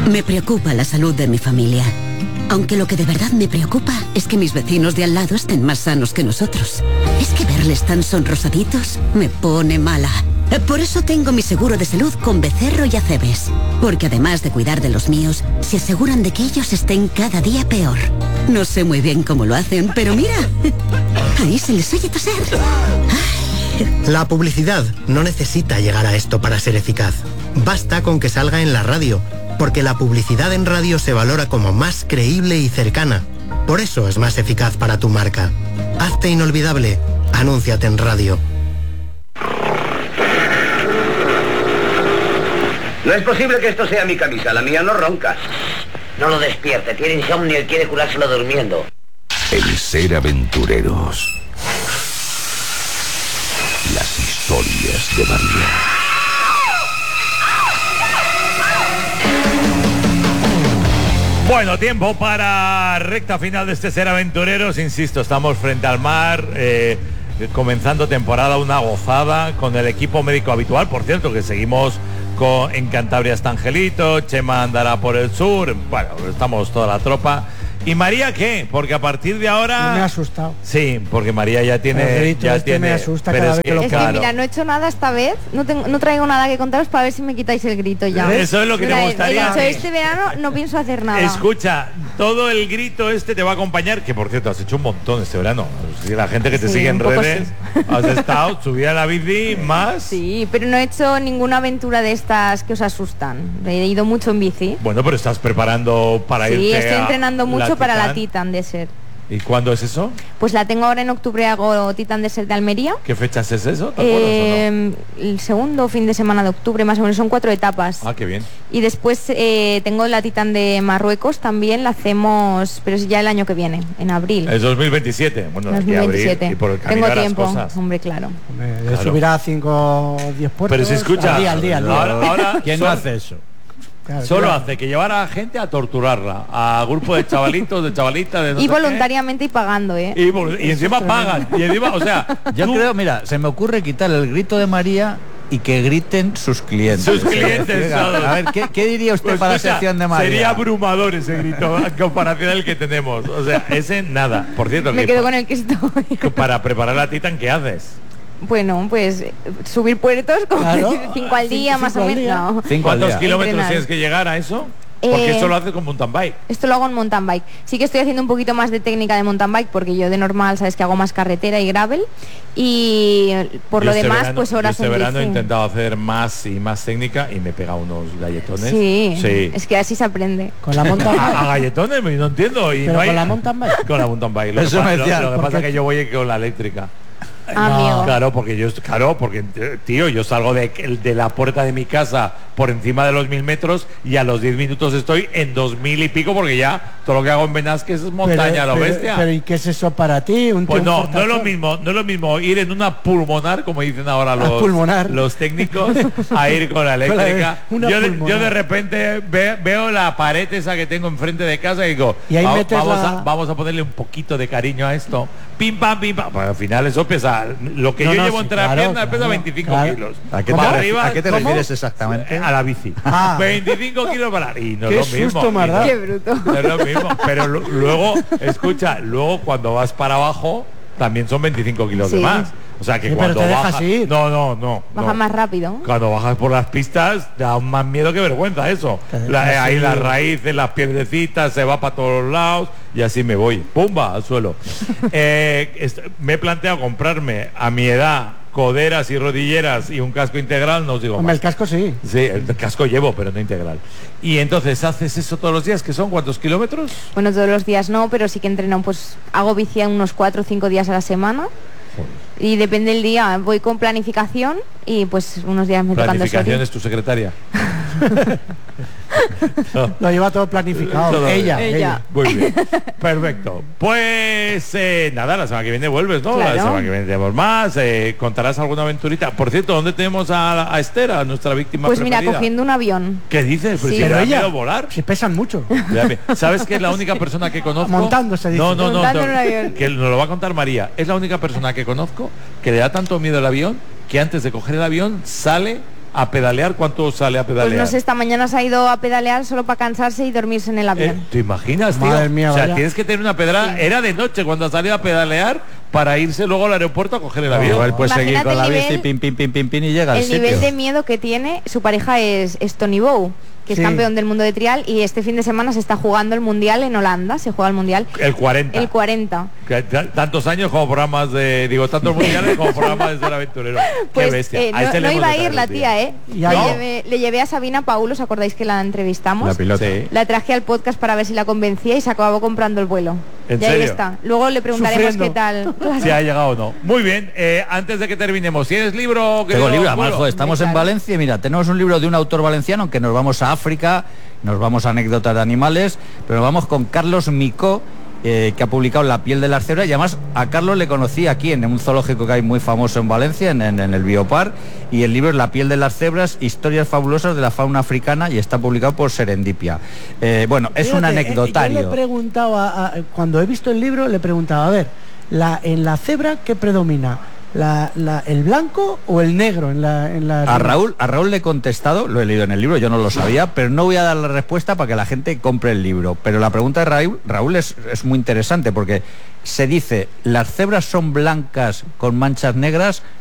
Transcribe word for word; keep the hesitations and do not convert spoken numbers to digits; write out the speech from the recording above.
Me preocupa la salud de mi familia. Aunque lo que de verdad me preocupa es que mis vecinos de al lado estén más sanos que nosotros. Es que verles tan sonrosaditos me pone mala. Por eso tengo mi seguro de salud con Becerro y Acebes. Porque además de cuidar de los míos, se aseguran de que ellos estén cada día peor. No sé muy bien cómo lo hacen, pero mira, ahí se les oye toser. La publicidad no necesita llegar a esto para ser eficaz. Basta con que salga en la radio, porque la publicidad en radio se valora como más creíble y cercana. Por eso es más eficaz para tu marca. Hazte inolvidable. Anúnciate en radio. No es posible que esto sea mi camisa, la mía no ronca. No lo despierte, tiene insomnio y quiere curárselo durmiendo. El ser aventureros. Las historias de María. Bueno, tiempo para recta final de este Ser Aventureros. Insisto, estamos frente al mar, eh, comenzando temporada, una gozada con el equipo médico habitual. Por cierto, que seguimos con, en Cantabria está Angelito, Chema andará por el sur. Bueno, estamos toda la tropa. ¿Y María qué? Porque a partir de ahora... No me ha asustado. Sí, porque María ya tiene... Ya este tiene me asusta pero cada es vez que, que lo Es que claro, mira, no he hecho nada esta vez, no, tengo, no traigo nada que contaros para ver si me quitáis el grito ya. Eso es lo que Mira, te he- gustaría. He dicho, este verano no pienso hacer nada. Escucha, todo el grito este te va a acompañar, que por cierto has hecho un montón este verano. Si la gente que te Sí, sigue en un poco redes, has estado, subida a la bici, más. Sí, pero no he hecho ninguna aventura de estas que os asustan. He ido mucho en bici. Bueno, pero estás preparando para Sí, irte estoy a entrenando mucho para la Titan. Titan Desert. ¿Y cuándo es eso? Pues la tengo ahora en octubre, hago Titan Desert de Almería. ¿Qué fechas es eso? ¿Te acuerdas Eh, el segundo fin de semana de octubre, más o menos, son cuatro etapas. o no? Ah, qué bien. Y después eh, tengo la Titan de Marruecos también, la hacemos, pero es ya el año que viene, en abril. Es dos mil veintisiete. Bueno, aquí abril, dos mil veintisiete. y por el camino Tengo de las tiempo, cosas. hombre, claro. Hombre, Claro. subirá cinco o diez puertos. Pero si escucha, Al día, al día, al día. ahora, ahora ¿Quién no solo- hace eso? Claro, Solo claro. hace que llevar a gente a torturarla, a grupo de chavalitos, de chavalitas, de no Y sé qué. voluntariamente y pagando, ¿eh? Y, vol- y encima pagan. Y encima, o sea, Yo tú- creo, mira, se me ocurre quitar el grito de María y que griten sus clientes. Sus clientes, Venga, todos. a ver, ¿qué, qué diría usted Pues para escucha, la sección de María? sería abrumador ese grito en comparación al que tenemos. O sea, ese nada. Por cierto, Me que quedo pa- con el que estoy. que para preparar la Titan, ¿qué haces? Bueno, pues eh, subir puertos como Claro. cinco al día, Cinco más o al menos. día. No. Cinco al ¿Cuántos día. kilómetros Entrenar. tienes que llegar a eso? Porque Eh, eso lo haces con mountain bike. Esto lo hago en mountain bike. Sí que estoy haciendo un poquito más de técnica de mountain bike porque yo de normal, sabes que hago más carretera y gravel. Y eh, por Yo lo este demás, verano- pues yo horas este en verano he bici. intentado hacer más y más técnica y me he pegado unos galletones. Sí, Sí. es que así se aprende. Con la mountain A, a bike. galletones, no entiendo. Y Pero no hay- con la mountain bike. Con la mountain bike. Lo, Eso que, pa- me lo- decían, lo que ¿por pasa es qué? que yo voy con la eléctrica. Amigo. Claro, porque yo claro, porque tío, yo salgo de, de la puerta de mi casa por encima de los mil metros y a los diez minutos estoy en dos mil y pico porque ya todo lo que hago en Benasques es montaña, lo pero, bestia. pero ¿y qué es eso para ti? Un Pues tío, un no, no es lo fortachón. mismo, no es lo mismo ir en una pulmonar, como dicen ahora Ah, los, pulmonar. los técnicos, a ir con la eléctrica. Una yo, de, pulmonar. yo de repente ve- veo la pared esa que tengo enfrente de casa y digo, Y ahí "Va- metes vamos, la- a, vamos a ponerle un poquito de cariño a esto. Pim, pam, pim, pam. Pues al final eso pesa, lo que No, yo no, llevo sí, entre las claro, piernas pesa claro, veinticinco claro. kilos. ¿A qué te, Para ref- arriba, ¿a qué te ¿cómo? refieres exactamente? A la bici. Ah. veinticinco kilos para y no Qué es lo mismo. susto me has y no- dado. Qué bruto. no es lo mismo, pero lu- luego, escucha, luego cuando vas para abajo también son veinticinco kilos de Sí. más. O sea que Sí, pero cuando te dejas bajas, ir. no, no, no, Baja no. más rápido. Cuando bajas por las pistas da más miedo que vergüenza eso. Te dejas La- eh, ahí ir. las raíces, las piedrecitas, se va para todos lados y así me voy. Pumba al suelo. Eh, est- me he planteado comprarme a mi edad coderas y rodilleras y un casco integral, no os digo Hombre, más. el casco sí. Sí, el casco llevo, pero no integral. Y entonces haces eso todos los días, que son ¿cuántos kilómetros? Bueno, todos los días no, pero sí que entreno, pues hago bici unos cuatro o cinco días a la semana. Y depende del día, voy con planificación y pues unos días me tocan dos Planificación horas. es tu secretaria. Lo lleva todo planificado. Todo ella, bien. ella. Muy bien. Perfecto. Pues eh, nada, la semana que viene vuelves, ¿no? Claro. La semana que viene tenemos más. Eh, ¿Contarás alguna aventurita? Por cierto, ¿dónde tenemos a, a Esther, a nuestra víctima Pues mira, preferida? cogiendo un avión. ¿Qué dices? Pues Sí. si le Pero da ella, miedo volar. si pesan mucho. Déjame. ¿Sabes que es la única persona que conozco? Montando, se dice. No, no, no. Montando no, en un avión. Que nos lo va a contar María. Es la única persona que conozco que le da tanto miedo el avión que antes de coger el avión sale a pedalear, ¿cuánto sale a Pues pedalear? no sé, esta mañana se ha ido a pedalear solo para cansarse y dormirse en el Eh, avión. ¿Te imaginas, tío? Madre mía, o sea, vaya. tienes que tener una pedrada. Sí. Era de noche cuando ha salido a pedalear para irse luego al aeropuerto a coger el avión. Igual puedes seguir Imagínate con la el bici, nivel- pim, pim, pim, pim, pim, y llega al El sitio. nivel de miedo que tiene, su pareja es, es Tony Bow, que Sí. es campeón del mundo de trial, y este fin de semana se está jugando el mundial en Holanda, se juega el mundial El cuarenta. el cuarenta. Que t- tantos años como programas de, digo, tantos mundiales como programas de ser aventurero. Pues Qué bestia. eh, A no, este le no hemos iba a de ir traer la un día. tía, ¿eh? Ya Le no. llevé, le llevé a Sabina Paul, ¿os acordáis que la entrevistamos? La pilota. Sí. La traje al podcast para ver si la convencía y se acabó comprando el vuelo. ¿En y ahí serio? está. Luego le preguntaremos Sufriendo. qué tal. Claro. Si ha llegado o no. Muy bien, eh, antes de que terminemos, ¿tienes libro? Tengo querido libro, además, Abuelo? joder, estamos en Claro. Valencia y mira, tenemos un libro de un autor valenciano que nos vamos a África, nos vamos a anécdotas de animales, pero nos vamos con Carlos Micó, eh, que ha publicado La piel de las cebras, y además a Carlos le conocí aquí en un zoológico que hay muy famoso en Valencia, en, en- en el Biopar, y el libro es La piel de las cebras, historias fabulosas de la fauna africana, y está publicado por Serendipia. Eh, bueno, es un Fíjate, eh, anecdotario. Yo le he preguntado, a- a- cuando he visto el libro, le he preguntado, a ver, la, en la cebra, ¿qué predomina? La, la- ¿El blanco o el negro en la, en la A Raúl, a Raúl le he contestado, lo he leído en el libro, yo no lo sabía, pero no voy a dar la respuesta para que la gente compre el libro. Pero la pregunta de Raúl, Raúl es, es muy interesante porque se dice, ¿las cebras son blancas con manchas negras?